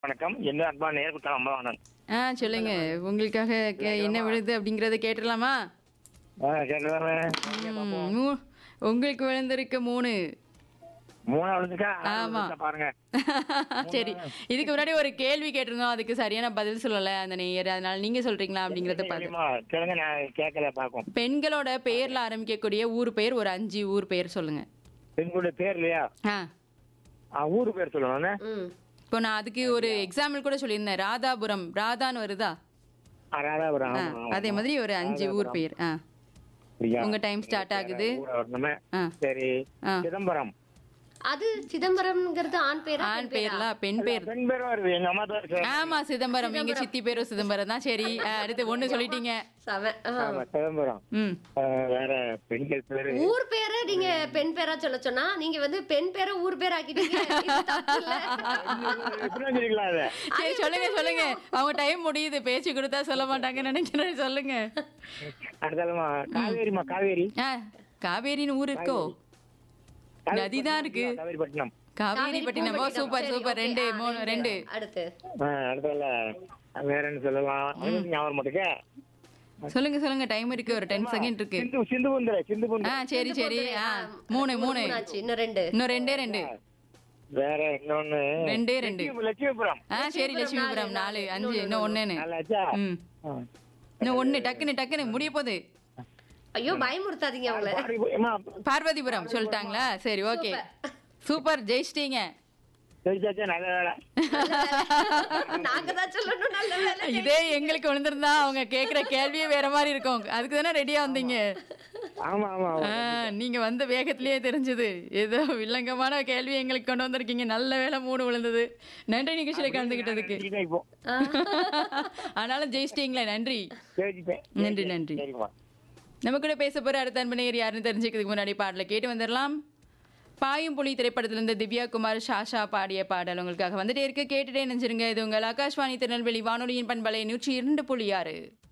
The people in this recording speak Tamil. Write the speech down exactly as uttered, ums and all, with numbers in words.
வணக்கம். என்ன அன்பா நேர்குத்தம் அம்மாவானன். ஆ சொல்லுங்க. உங்களுக்காக கே என்ன விழுது அப்படிங்கிறத கேட்டுறலாமா? ஆ கேட்டுதானே. ம், மூ- உங்களுக்கு விழுந்திருக்கு மூணு. மூணா விழுந்துட்டா ஆமா. பாருங்க. சரி, இதுக்கு முன்னாடி ஒரு கேள்வி கேட்டிருந்தோம், அதுக்கு சரியான பதில் சொல்லல அந்த நேயர். அதனால நீங்க சொல்றீங்களா அப்படிங்கறத பார்த்து. தெரியுமா? கேளுங்க, நான் கேட்கல பாக்கும். பெண்களோட பெயர்ல ஆரம்பிக்கக்கூடிய ஊர் பெயர் ஒரு அஞ்சு ஊர் பெயர் சொல்லுங்க. பெண்களுடைய பேர் இல்லையா? ஆ ஆ, ஊரு பேர் சொல்லணும். ம். இப்போ நான் அதுக்கு ஒரு எக்ஸாம்பிள் கூட சொல்லியிருந்தேன். ராதாபுரம், ராதான்னு வருதா? ராதாபுரம். ஆ, ஆமா, அதே ஆமா. மாதிரி ஒரு அஞ்சு ஊர் ராதாபுரம். பெயர். ஆ அப்படியா? உங்க time start ஆகுது. ஊரை வரணுமே. ஆ. சரி. ஆ. சிதம்பரம். அது சிதம்பரம்ங்கிறது ஆண் பேரா ஆண் பெண் பேரா? பேர்ல பெண் பேர். பெண் பேர் வருது. எங்க அம்மா தான் இருக்கு. ஆமா, சிதம்பரம். எங்க சித்தி பேரும் சிதம்பரம் தான். சரி, ஆ, அடுத்து ஒண்ணு சொல்லிட்டீங்க. செவன். ஆ. ஆமா, சிதம்பரம். ம் ஆ, வேற பெண்கள் பேரு. ஊர் பேரை நீங்க பெண் பேரா சொல்ல சொன்னா நீங்க வந்து பெண் பேரை ஊர் பேர் ஆக்கிட்டீங்க. இது தப்பு இல்ல. எப்படின்னு சொல்லிக்கலாம் அதை. சரி, சொல்லுங்க சொல்லுங்க. அவங்க டைம் முடியுது, பேச்சு கொடுத்தா சொல்ல மாட்டாங்கன்னு நினைக்கிறேன். சொல்லுங்க. அடுத்தாலுமா காவேரிமா, காவேரி. ஆ காவேரின்னு ஊர் இருக்கோ? நதிதான் இருக்கு. காவேரிப்பட்டினம். காவேரிப்பட்டினம். ஓ, சூப்பர் சரி, சூப்பர். okay. ரெண்டு ஆ, மூணு ரெண்டு. அடுத்து ஆ, அடுத்தால வேற என்ன சொல்லலாம்? அது ஞாபகம் மாட்டுக்க. சொல்லுங்க சொல்லுங்க. டைம் இருக்கு, ஒரு டென் செகண்ட் இருக்கு. சிந்து சிந்து புந்தரை, சிந்து ஆ புந்தரை. சரி சரி. ஆ மூணு மூணு. ஆச்சு. இன்னும் ரெண்டு. இன்னும் ரெண்டே ரெண்டு. வேற இன்னொன்னு ரெண்டே ரெண்டு. லட்சுமி- லட்சுமிபுரம். ஆ சரி, லட்சுமிபுரம் நாலு. அஞ்சு. இன்னும் ஒண்ணுன்னு. நல்லாச்சா? ம் ஆ. இன்னும் ஒண்ணு. டக்குன்னு டக்குன்னு முடிய போகுது. ஐயோ பயமுறுத்தாதீங்க அவங்கள. பாடி போ- ஏம்மா, பார்வதிபுரம் சொல்லிட்டாங்களா? சரி, ஓகே. சூப்பர், ஜெயிச்சிட்டீங்க. தெரிஞ்சாச்சா? நல்ல வேலை. நாங்க தான் சொல்லணும். நல்ல வேலை. இதே எங்களுக்கு விழுந்திருந்தா அவங்க கேக்குற கேள்வியே வேற மாதிரி இருக்கும். அதுக்கு தானே ரெடியா வந்தீங்க. ஆமா ஆமா ஆமா. ஆ, நீங்க வந்த வேகத்திலேயே தெரிஞ்சது. ஏதோ வில்லங்கமான கேள்வி எங்களுக்கு கொண்டு வந்திருக்கீங்க. நல்ல வேளை மூணு விழுந்தது. நன்றி நிகழ்ச்சியில கலந்துகிட்டதுக்கு. தெரிஞ்சுக்கிட்டேன் இப்போ. ஆனாலும் ஜெயிச்சிட்டீங்களே, நன்றி. தெரிஞ்சுக்கிட்டேன். நன்றி, நன்றி. சரிம்மா. நம்ம கூட பேச போற அடுத்த அன்பனையர் யாருன்னு தெரிஞ்சுக்கிறதுக்கு முன்னாடி பாடலை கேட்டு வந்துடலாம். பாயும் புலி திரைப்படத்திலிருந்து திவ்யா குமார், ஷாஷா பாடிய பாடல் உங்களுக்காக வந்துட்டே இருக்கு. கேட்டுட்டே நினைச்சிருங்க. இது உங்கள் ஆகாஷ்வாணி திருநெல்வேலி வானொலியின் பண்பலை நூற்றி இரண்டு புள்ளி ஆறு.